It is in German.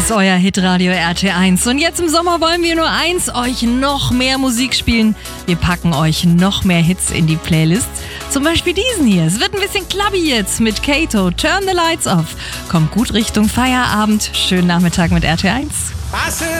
ist euer Hitradio RT1 und jetzt im Sommer wollen wir nur eins, euch noch mehr Musik spielen. Wir packen euch noch mehr Hits in die Playlist. Zum Beispiel diesen hier. Es wird ein bisschen clubby jetzt mit Kato. Turn the Lights Off. Kommt gut Richtung Feierabend. Schönen Nachmittag mit RT1.